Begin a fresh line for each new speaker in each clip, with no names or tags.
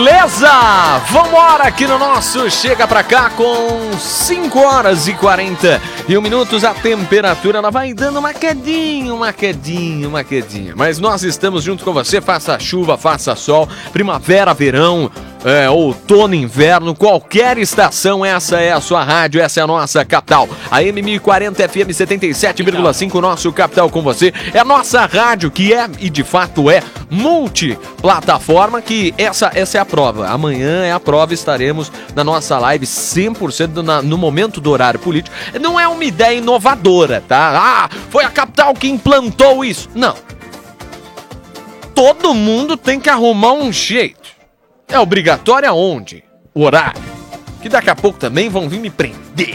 Beleza? Vambora aqui no nosso Chega Pra Cá com 5 horas e 41 minutos. A temperatura ela vai dando uma quedinha. Mas nós estamos junto com você, faça chuva, faça sol, primavera, verão, outono, inverno, qualquer estação, essa é a sua rádio, essa é a nossa capital. A M1040 FM 77,5, nosso capital com você. É a nossa rádio que é, e de fato é, multiplataforma, que essa é a prova. Amanhã é a prova, estaremos na nossa live 100% no momento do horário político. Não é uma ideia inovadora, tá? Foi a capital que implantou isso. Não. Todo mundo tem que arrumar um jeito. É obrigatório aonde? O horário. Que daqui a pouco também vão vir me prender.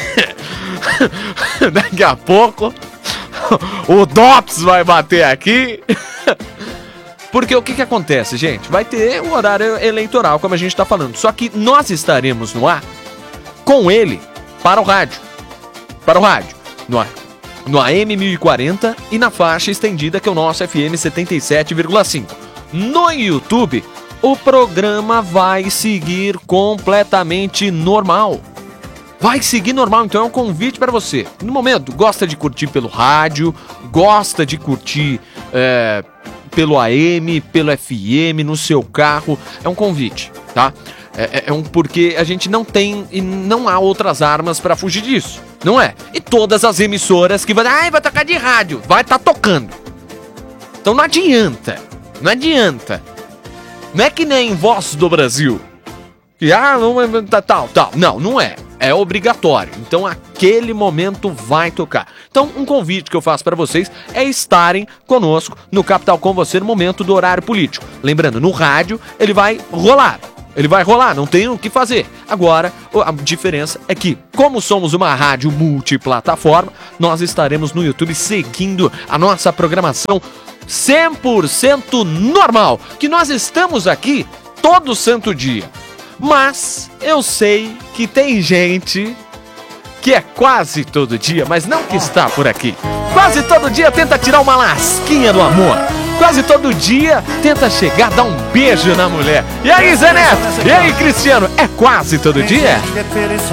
Daqui a pouco o DOPS vai bater aqui. Porque o que acontece, gente? Vai ter o horário eleitoral, como a gente está falando. Só que nós estaremos no ar com ele para o rádio. No AM 1040 e na faixa estendida, que é o nosso FM 77,5. No YouTube, o programa vai seguir completamente normal. Vai seguir normal, então é um convite para você. No momento, gosta de curtir pelo rádio, gosta de curtir pelo AM, pelo FM, no seu carro, é um convite, tá? Porque a gente não tem e não há outras armas para fugir disso, não é? E todas as emissoras que vai tocar de rádio, vai estar tocando. Então não adianta. Não é que nem Voz do Brasil. Que tal. Não é. É obrigatório. Então aquele momento vai tocar. Então um convite que eu faço para vocês é estarem conosco no Capital com você no momento do horário político. Lembrando, no rádio ele vai rolar, não tem o que fazer. Agora, a diferença é que, como somos uma rádio multiplataforma, nós estaremos no YouTube seguindo a nossa programação 100% normal, que nós estamos aqui todo santo dia. Mas eu sei que tem gente que é quase todo dia, mas não que está por aqui. Quase todo dia tenta tirar uma lasquinha do amor. Quase todo dia tenta chegar, dar um beijo na mulher. E aí, Zé Neto? E aí, Cristiano? É quase todo dia?